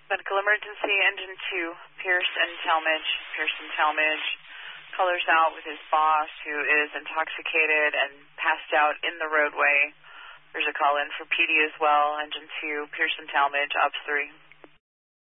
Medical emergency, engine 2, Pierce and Talmadge. Pierce and Talmadge colors out with his boss, who is intoxicated and passed out in the roadway. There's a call in for PD as well, engine 2, Pierce and Talmadge, Ops 3.